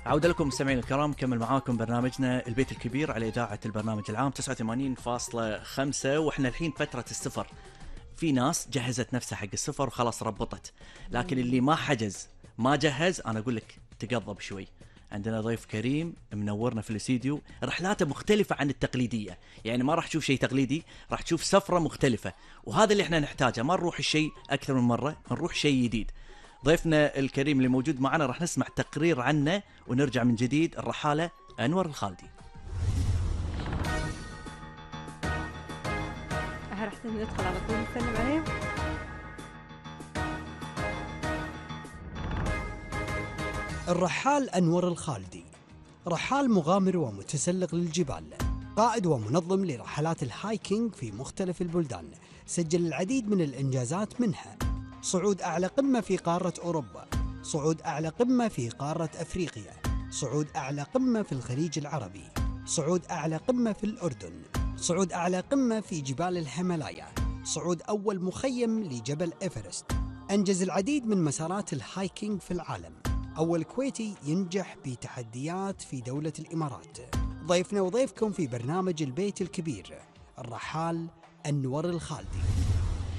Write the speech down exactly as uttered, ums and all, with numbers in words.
عودة لكم مستمعينا الكرام، كمل معاكم برنامجنا البيت الكبير على إذاعة البرنامج العام تسعة وثمانين فاصلة خمسة. وإحنا الحين فترة السفر، في ناس جهزت نفسها حق السفر وخلاص ربطت، لكن اللي ما حجز ما جهز أنا أقول لك تقضب شوي. عندنا ضيف كريم منورنا في الاستديو، رحلاته مختلفة عن التقليدية، يعني ما راح تشوف شيء تقليدي، راح تشوف سفرة مختلفة، وهذا اللي احنا نحتاجه، ما نروح الشيء أكثر من مرة، نروح شيء جديد. ضيفنا الكريم اللي موجود معنا راح نسمع تقرير عنه ونرجع من جديد. الرحالة أنور الخالدي. راح ندخل على طول نسلم عليه. الرحال أنور الخالدي رحال مغامر ومتسلق للجبال، قائد ومنظم لرحلات الهايكينج في مختلف البلدان، سجل العديد من الإنجازات، منها صعود أعلى قمة في قارة أوروبا، صعود أعلى قمة في قارة أفريقيا، صعود أعلى قمة في الخليج العربي، صعود أعلى قمة في الأردن، صعود أعلى قمة في جبال الهيمالايا، صعود أول مخيم لجبل إيفرست. أنجز العديد من مسارات الهايكينج في العالم، أول كويتي ينجح بتحديات في دولة الإمارات. ضيفنا وضيفكم في برنامج البيت الكبير الرحال أنور الخالدي.